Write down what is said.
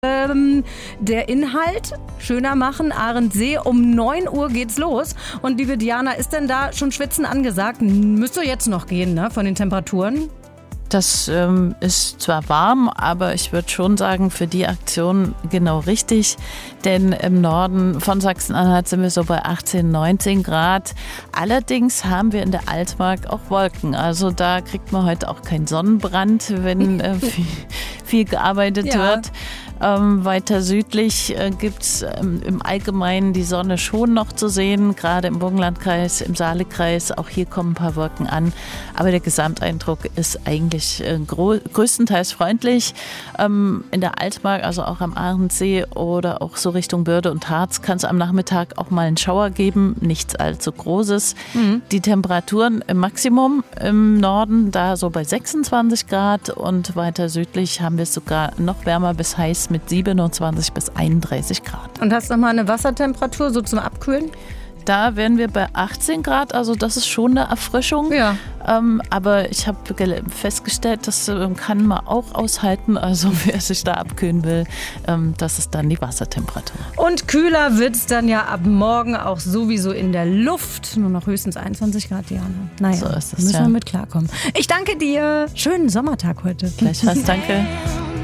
Der Inhalt schöner machen, Ahrensee. Um 9 Uhr geht's los. Und liebe Diana, ist denn da schon Schwitzen angesagt? Müsste jetzt noch gehen, ne, von den Temperaturen? Das ist zwar warm, aber ich würde schon sagen, für die Aktion genau richtig. Denn im Norden von Sachsen-Anhalt sind wir so bei 18, 19 Grad. Allerdings haben wir in der Altmark auch Wolken. Also da kriegt man heute auch keinen Sonnenbrand, wenn viel gearbeitet wird. Weiter südlich gibt es im Allgemeinen die Sonne schon noch zu sehen, gerade im Burgenlandkreis, im Saalekreis. Auch hier kommen ein paar Wolken an. Aber der Gesamteindruck ist eigentlich größtenteils freundlich. In der Altmark, also auch am Ahrensee oder auch so Richtung Börde und Harz, kann es am Nachmittag auch mal einen Schauer geben. Nichts allzu Großes. Die Temperaturen im Maximum im Norden da so bei 26 Grad und weiter südlich haben wir es sogar noch wärmer bis heiß mit 27 bis 31 Grad. Und hast du noch mal eine Wassertemperatur so zum Abkühlen? Da wären wir bei 18 Grad, also das ist schon eine Erfrischung. Ja. Aber ich habe festgestellt, das kann man auch aushalten. Also wer sich da abkühlen will, das ist dann die Wassertemperatur. Und kühler wird es dann ja ab morgen auch sowieso in der Luft. Nur noch höchstens 21 Grad, Diana. Naja, so ist es, müssen wir mit klarkommen. Ich danke dir. Schönen Sommertag heute. Gleichfalls, danke.